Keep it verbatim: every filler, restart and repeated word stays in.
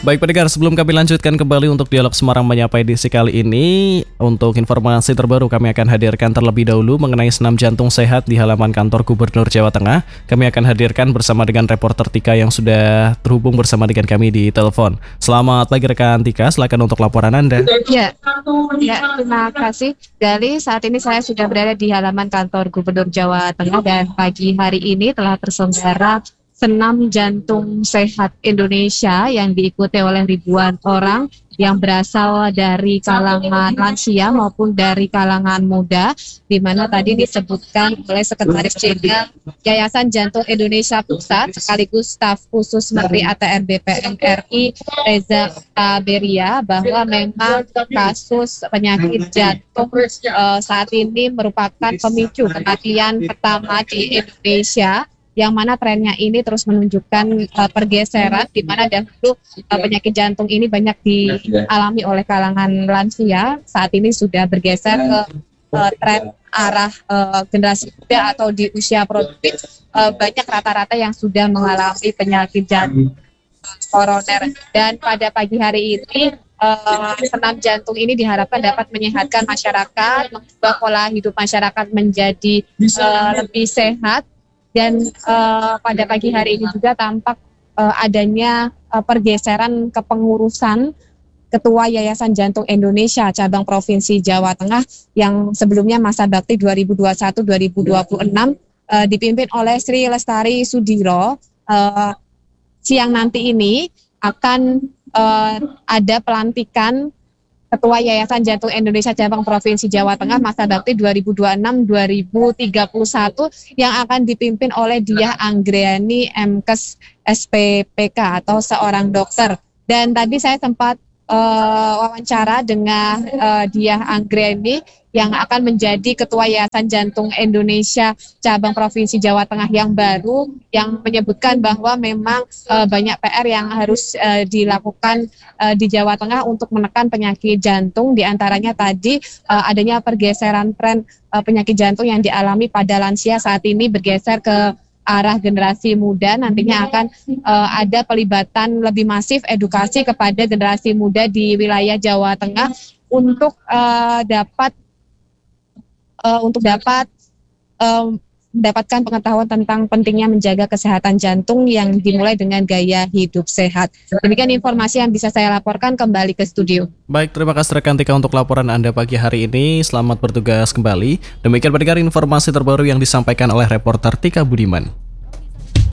Baik pendengar, sebelum kami lanjutkan kembali untuk dialog Semarang Menyapa edisi kali ini, untuk informasi terbaru kami akan hadirkan terlebih dahulu mengenai senam jantung sehat di halaman kantor Gubernur Jawa Tengah. Kami akan hadirkan bersama dengan reporter Tika yang sudah terhubung bersama dengan kami di telepon. Selamat pagi rekan Tika, silakan untuk laporan Anda. Ya, ya terima kasih. Gali, saat ini saya sudah berada di halaman kantor Gubernur Jawa Tengah dan pagi hari ini telah terselenggara Senam Jantung Sehat Indonesia yang diikuti oleh ribuan orang yang berasal dari kalangan lansia maupun dari kalangan muda, di mana tadi disebutkan oleh Sekretaris Jenderal Yayasan Jantung Indonesia Pusat sekaligus staf khusus Menteri A T R B P N R I Reza Taberia bahwa memang kasus penyakit jantung uh, saat ini merupakan pemicu kematian pertama di Indonesia, yang mana trennya ini terus menunjukkan uh, pergeseran, di mana dahulu uh, penyakit jantung ini banyak dialami oleh kalangan lansia, saat ini sudah bergeser ke uh, tren arah uh, generasi muda atau di usia produktif, uh, banyak rata-rata yang sudah mengalami penyakit jantung koroner. Dan pada pagi hari ini uh, senam jantung ini diharapkan dapat menyehatkan masyarakat, mengubah pola hidup masyarakat menjadi uh, lebih sehat. Dan uh, pada pagi hari ini juga tampak uh, adanya uh, pergeseran kepengurusan Ketua Yayasan Jantung Indonesia Cabang Provinsi Jawa Tengah yang sebelumnya masa bakti dua ribu dua puluh satu sampai dua ribu dua puluh enam uh, dipimpin oleh Sri Lestari Sudiro. Uh, siang nanti ini akan uh, ada pelantikan Ketua Yayasan Jantung Indonesia Cabang Provinsi Jawa Tengah masa bakti dua ribu dua puluh enam sampai dua ribu tiga puluh satu yang akan dipimpin oleh Diah Anggriani M Kes S P P K atau seorang dokter. Dan tadi saya sempat uh, wawancara dengan uh, Diah Anggriani yang akan menjadi Ketua Yayasan Jantung Indonesia Cabang Provinsi Jawa Tengah yang baru, yang menyebutkan bahwa memang uh, banyak P R yang harus uh, dilakukan uh, di Jawa Tengah untuk menekan penyakit jantung, diantaranya tadi uh, adanya pergeseran tren uh, penyakit jantung yang dialami pada lansia saat ini bergeser ke arah generasi muda. Nantinya akan uh, ada pelibatan lebih masif edukasi kepada generasi muda di wilayah Jawa Tengah untuk uh, dapat Uh, untuk dapat um, mendapatkan pengetahuan tentang pentingnya menjaga kesehatan jantung yang dimulai dengan gaya hidup sehat. Demikian informasi yang bisa saya laporkan, kembali ke studio. Baik, terima kasih rekan Tika untuk laporan Anda pagi hari ini. Selamat bertugas kembali. Demikian pendengar informasi terbaru yang disampaikan oleh reporter Tika Budiman.